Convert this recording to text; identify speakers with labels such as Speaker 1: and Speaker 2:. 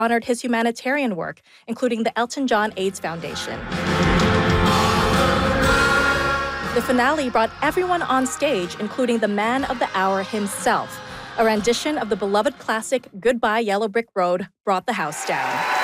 Speaker 1: honored his humanitarian work, including the Elton John AIDS Foundation. The finale brought everyone on stage, including the man of the hour himself. A rendition of the beloved classic Goodbye Yellow Brick Road brought the house down.